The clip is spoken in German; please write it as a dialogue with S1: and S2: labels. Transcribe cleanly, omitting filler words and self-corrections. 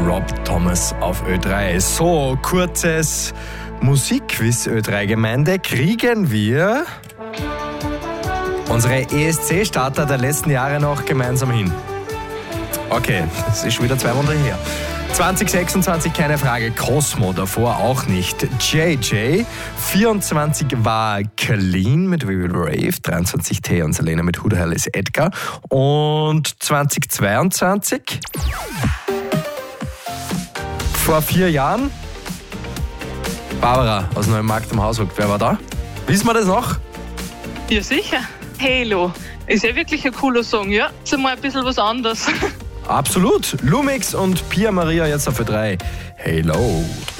S1: Rob Thomas auf Ö3. So, kurzes Musikquiz Ö3-Gemeinde. Kriegen wir unsere ESC-Starter der letzten Jahre noch gemeinsam hin? Okay, das ist schon wieder 2 Monate her. 2026 keine Frage, Cosmo davor auch nicht. JJ, 24 war Clean mit We Will Rave, 23 T und Selena mit Who the Hell is Edgar und 2022 vor 4 Jahren Barbara aus Neumarkt am Haushook. Wer war da? Wissen wir das noch?
S2: Ja, sicher. Halo. Ist ja wirklich ein cooler Song, ja? Ist einmal ein bisschen was anderes.
S1: Absolut. Lumix und Pia Maria jetzt auf Ö3. Halo.